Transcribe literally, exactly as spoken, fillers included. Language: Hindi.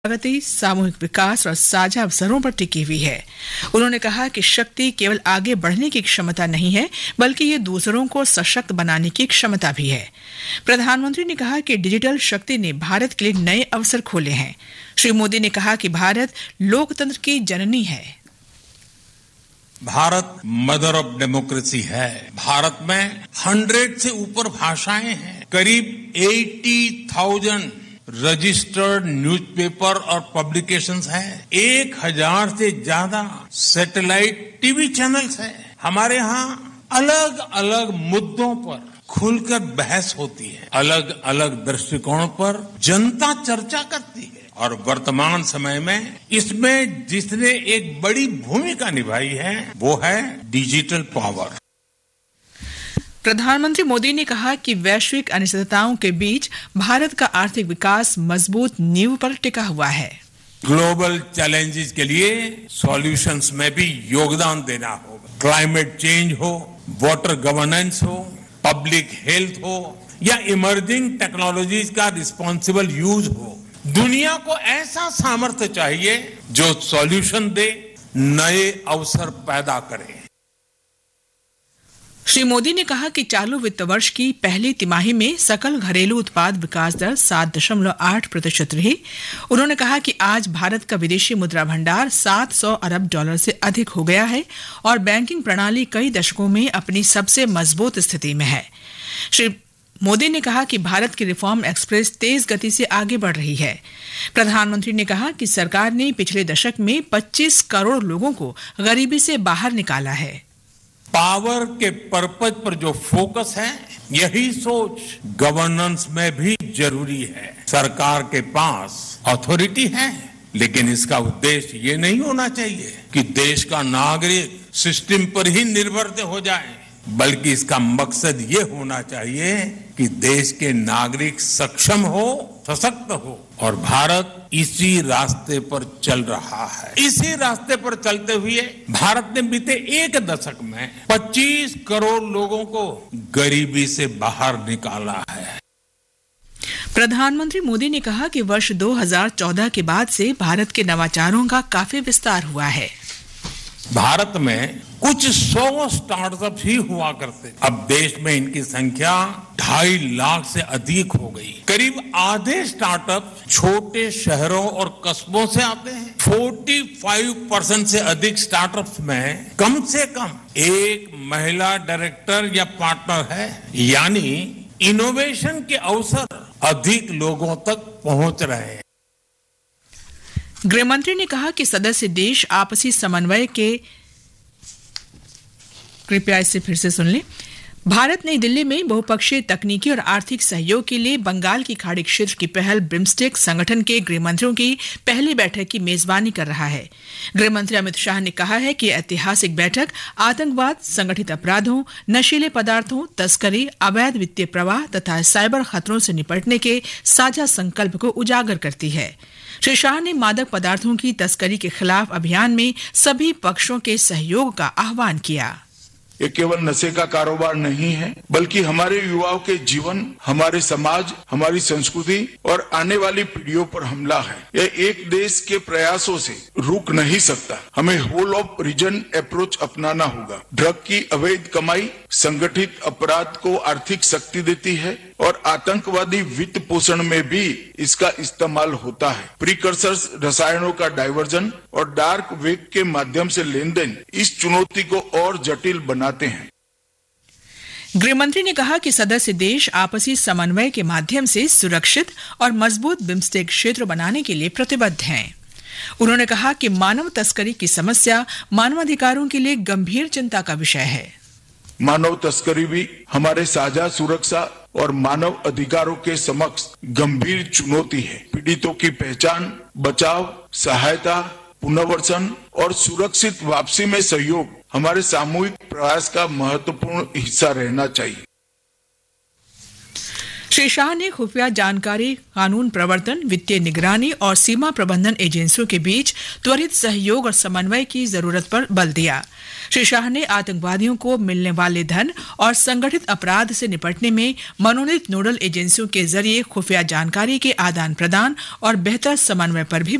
प्रगति, सामूहिक विकास और साझा अवसरों पर टिकी हुई है। उन्होंने कहा कि शक्ति केवल आगे बढ़ने की क्षमता नहीं है, बल्कि ये दूसरों को सशक्त बनाने की क्षमता भी है। प्रधानमंत्री ने कहा कि डिजिटल शक्ति ने भारत के लिए नए अवसर खोले हैं। श्री मोदी ने कहा कि भारत लोकतंत्र की जननी है। भारत मदर ऑफ डेमोक्रेसी है। भारत में हंड्रेड से ऊपर भाषाएं हैं। करीब अस्सी हज़ार रजिस्टर्ड न्यूज़पेपर और पब्लिकेशंस हैं। एक हजार से ज्यादा सैटेलाइट टीवी चैनल्स हैं। हमारे यहाँ अलग अलग मुद्दों पर खुलकर बहस होती है। अलग अलग दृष्टिकोण पर जनता चर्चा करती है। और वर्तमान समय में इसमें जिसने एक बड़ी भूमिका निभाई है वो है डिजिटल पावर। प्रधानमंत्री मोदी ने कहा कि वैश्विक अनिश्चितताओं के बीच भारत का आर्थिक विकास मजबूत नींव पर टिका हुआ है। ग्लोबल चैलेंजेस के लिए सॉल्यूशंस में भी योगदान देना होगा। क्लाइमेट चेंज हो, वाटर गवर्नेंस हो, पब्लिक हेल्थ हो या इमर्जिंग टेक्नोलॉजीज का रिस्पॉन्सिबल यूज हो, दुनिया को ऐसा सामर्थ्य चाहिए जो सॉल्यूशन दे, नए अवसर पैदा करे। श्री मोदी ने कहा कि चालू वित्त वर्ष की पहली तिमाही में सकल घरेलू उत्पाद विकास दर सात दशमलव आठ प्रतिशत रही। उन्होंने कहा कि आज भारत का विदेशी मुद्रा भंडार सात सौ अरब डॉलर से अधिक हो गया है और बैंकिंग प्रणाली कई दशकों में अपनी सबसे मजबूत स्थिति में है। श्री मोदी ने कहा कि भारत की रिफॉर्म एक्सप्रेस तेज गति से आगे बढ़ रही है। प्रधानमंत्री ने कहा कि सरकार ने पिछले दशक में पच्चीस करोड़ लोगों को गरीबी से बाहर निकाला है। पावर के पर्पज पर जो फोकस है, यही सोच गवर्नेंस में भी जरूरी है। सरकार के पास अथॉरिटी है, लेकिन इसका उद्देश्य ये नहीं होना चाहिए कि देश का नागरिक सिस्टम पर ही निर्भर हो जाए, बल्कि इसका मकसद ये होना चाहिए कि देश के नागरिक सक्षम हो, सशक्त हो। और भारत इसी रास्ते पर चल रहा है। इसी रास्ते पर चलते हुए भारत ने बीते एक दशक में पच्चीस करोड़ लोगों को गरीबी से बाहर निकाला है। प्रधानमंत्री मोदी ने कहा कि वर्ष दो हज़ार चौदह के बाद से भारत के नवाचारों का काफी विस्तार हुआ है। भारत में कुछ सौ स्टार्टअप ही हुआ करते, अब देश में इनकी संख्या ढाई लाख से अधिक हो गई। करीब आधे स्टार्टअप छोटे शहरों और कस्बों से आते हैं। पैंतालीस परसेंट से अधिक स्टार्टअप्स में कम से कम एक महिला डायरेक्टर या पार्टनर है, यानी इनोवेशन के अवसर अधिक लोगों तक पहुंच रहे हैं। गृहमंत्री ने कहा कि सदस्य देश आपसी समन्वय के कृपया इसे फिर से सुन लें। भारत नई दिल्ली में बहुपक्षीय तकनीकी और आर्थिक सहयोग के लिए बंगाल की खाड़ी क्षेत्र की पहल ब्रिम्स्टेक संगठन के गृहमंत्रियों की पहली बैठक की मेजबानी कर रहा है। गृहमंत्री अमित शाह ने कहा है कि ऐतिहासिक बैठक आतंकवाद, संगठित अपराधों, नशीले पदार्थों, तस्करी, अवैध वित्तीय प्रवाह तथा साइबर खतरों से निपटने के साझा संकल्प को उजागर करती है। श्री शाह ने मादक पदार्थों की तस्करी के खिलाफ अभियान में सभी पक्षों के सहयोग का आह्वान किया। ये केवल नशे का कारोबार नहीं है, बल्कि हमारे युवाओं के जीवन, हमारे समाज, हमारी संस्कृति और आने वाली पीढ़ियों पर हमला है। यह एक देश के प्रयासों से रुक नहीं सकता। हमें होल ऑफ रीजन अप्रोच अपनाना होगा। ड्रग की अवैध कमाई संगठित अपराध को आर्थिक शक्ति देती है और आतंकवादी वित्त पोषण में भी इसका इस्तेमाल होता है। प्रीकर्सर्स रसायनों का डाइवर्जन और डार्क वेब के माध्यम से लेन देन इस चुनौती को और जटिल बनाते हैं। गृहमंत्री ने कहा कि सदस्य देश आपसी समन्वय के माध्यम से सुरक्षित और मजबूत बिम्स्टेक क्षेत्र बनाने के लिए प्रतिबद्ध हैं। उन्होंने कहा कि मानव तस्करी की समस्या मानवाधिकारों के लिए गंभीर चिंता का विषय है। मानव तस्करी भी हमारे साझा सुरक्षा और मानव अधिकारों के समक्ष गंभीर चुनौती है। पीड़ितों की पहचान, बचाव, सहायता, पुनर्वसन और सुरक्षित वापसी में सहयोग हमारे सामूहिक प्रयास का महत्वपूर्ण हिस्सा रहना चाहिए। श्री शाह ने खुफिया जानकारी, कानून प्रवर्तन, वित्तीय निगरानी और सीमा प्रबंधन एजेंसियों के बीच त्वरित सहयोग और समन्वय की जरूरत पर बल दिया। श्री शाह ने आतंकवादियों को मिलने वाले धन और संगठित अपराध से निपटने में मनोनीत नोडल एजेंसियों के जरिए खुफिया जानकारी के आदान प्रदान और बेहतर समन्वय पर भी